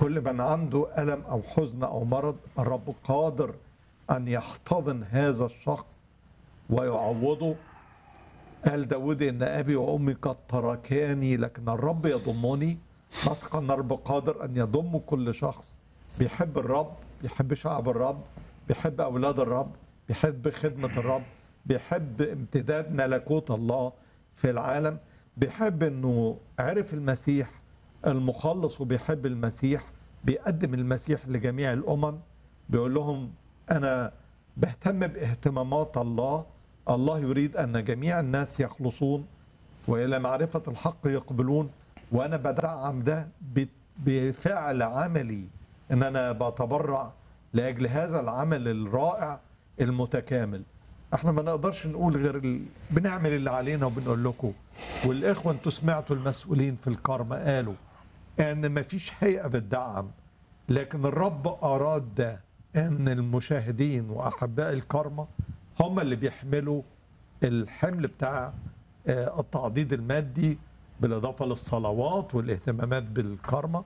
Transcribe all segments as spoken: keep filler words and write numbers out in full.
كل من عنده ألم أو حزن أو مرض الرب قادر أن يحتضن هذا الشخص ويعوضه. قال داود إن أبي وأمي قد تركاني لكن الرب يضمني. نثق أن الرب قادر أن يضم كل شخص بيحب الرب، بيحب شعب الرب، بيحب أولاد الرب، بيحب خدمة الرب، بيحب امتداد ملكوت الله في العالم، بيحب أنه عرف المسيح المخلص وبيحب المسيح، بيقدم المسيح لجميع الأمم، بيقول لهم أنا بهتم باهتمامات الله. الله يريد أن جميع الناس يخلصون وإلى معرفة الحق يقبلون، وأنا بدعم ده بفعل عملي إن أنا بتبرع لأجل هذا العمل الرائع المتكامل. احنا ما نقدرش نقول غير ال... بنعمل اللي علينا وبنقول لكم. والإخوة انتوا سمعتوا المسؤولين في الكرمة قالوا ان ما فيش هيئة بتدعم، لكن الرب أراد ده ان المشاهدين وأحباء الكرمة هم اللي بيحملوا الحمل بتاع التعضيد المادي بالإضافة للصلوات والاهتمامات بالكرمة.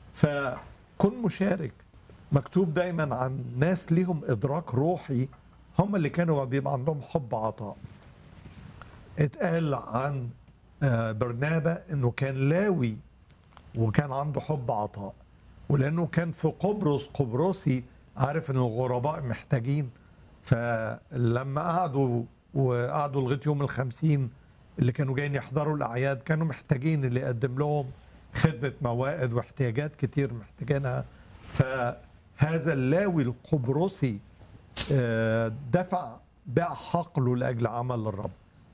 فكن مشارك. مكتوب دايما عن ناس ليهم إدراك روحي، هم اللي كانوا بيبقى عندهم حب عطاء. اتقال عن برنابا انه كان لاوي وكان عنده حب عطاء، ولانه كان في قبرص قبرصي عارف ان الغرباء محتاجين، فلما قعدوا وقعدوا لغايه يوم الخمسين اللي كانوا جايين يحضروا الاعياد كانوا محتاجين اللي يقدم لهم خدمه موائد واحتياجات كتير محتاجينها. فهذا اللاوي القبرصي دفع باع حقله لاجل عمل الرب.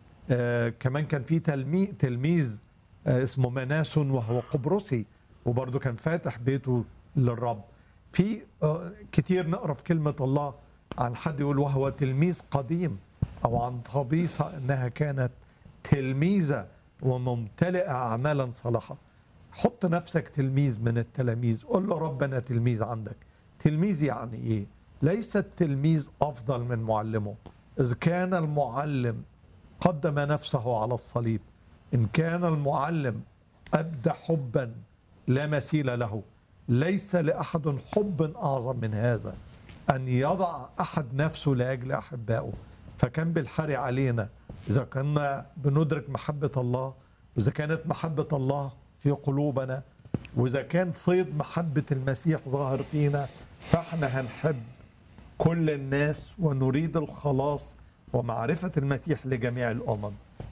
كمان كان في تلميذ تلميذ اسمه مناس وهو قبرصي وبرضه كان فاتح بيته للرب. في كتير نقرا في كلمه الله عن حد يقول وهو تلميذ قديم، او عن طبيصه انها كانت تلميذه وممتلئه اعمالا صالحه. حط نفسك تلميذ من التلاميذ، قول له رب انا تلميذ عندك. تلميذ يعني ايه؟ ليس التلميذ افضل من معلمه. اذ كان المعلم قدم نفسه على الصليب، ان كان المعلم ابدى حبا لا مثيل له، ليس لاحد حب اعظم من هذا ان يضع احد نفسه لاجل احبائه. فكان بالحري علينا اذا كنا بندرك محبه الله، واذا كانت محبه الله في قلوبنا، واذا كان فيض محبه المسيح ظاهر فينا، فاحنا هنحب كل الناس ونريد الخلاص ومعرفة المسيح لجميع الأمم.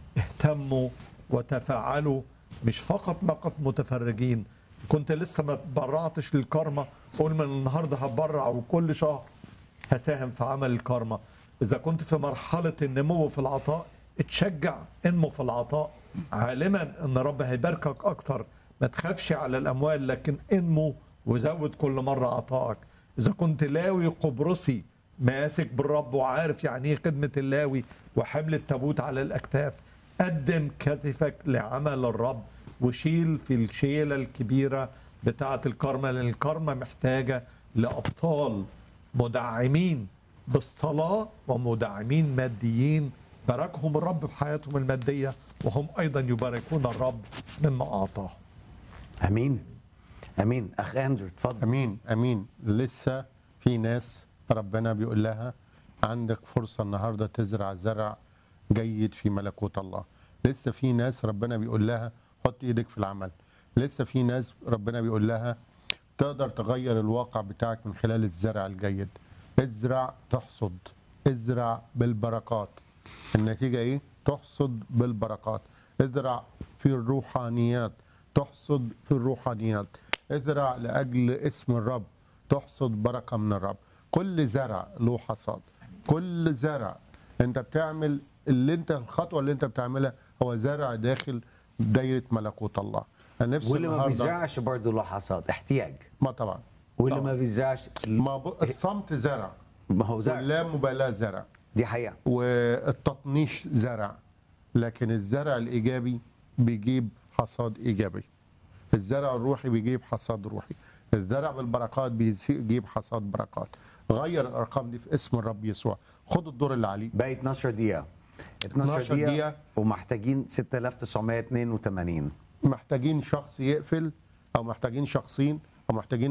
اهتموا وتفاعلوا، مش فقط موقف متفرجين. كنت لسه ما تبرعتش للكرمة، قول من النهاردة هتبرع وكل شهر هساهم في عمل الكرمة. إذا كنت في مرحلة النمو في العطاء اتشجع انمو في العطاء، عالما ان رب هيباركك اكتر. ما تخافش على الاموال لكن انمو وزود كل مرة عطائك. إذا كنت لاوي قبرصي ماسك بالرب وعارف يعني ايه خدمة اللاوي وحمل التابوت على الأكتاف، قدم كتفك لعمل الرب وشيل في الشيلة الكبيرة بتاعة الكرمة، لأن الكرمة محتاجة لأبطال مدعمين بالصلاة ومدعمين ماديين باركهم الرب في حياتهم المادية وهم أيضا يباركون الرب مما أعطاهم. أمين امين. اخ اندرو اتفضل. امين امين. لسه في ناس ربنا بيقول لها عندك فرصه النهارده تزرع زرع جيد في ملكوت الله. لسه في ناس ربنا بيقول لها حط ايدك في العمل. لسه في ناس ربنا بيقول لها تقدر تغير الواقع بتاعك من خلال الزرع الجيد. ازرع تحصد، ازرع بالبركات. النتيجه ايه؟ تحصد بالبركات. ازرع في الروحانيات تحصد في الروحانيات. ازرع لأجل اسم الرب تحصد بركة من الرب. كل زرع له حصاد. كل زرع انت بتعمل اللي انت الخطوة اللي انت بتعملها هو زرع داخل دايرة ملكوت الله. واللي ما بيزرعش برضه له حصاد احتياج. ما طبعا. واللي ما بيزرعش ما ب... الصمت زرع. ما هو زرع. واللا مبالاة زرع. دي حقيقة. والتطنيش زرع. لكن الزرع الإيجابي بيجيب حصاد إيجابي. الزرع الروحي بيجيب حصاد روحي. الزرع بالبركات بيجيب حصاد بركات. غير الارقام دي في اسم الرب يسوع. خد الدور اللي عليه. باقي اتناشر دقيقة. اتناشر دقيقة ومحتاجين ستة آلاف وتسعمائة واثنين وثمانين. محتاجين شخص يقفل او محتاجين شخصين او محتاجين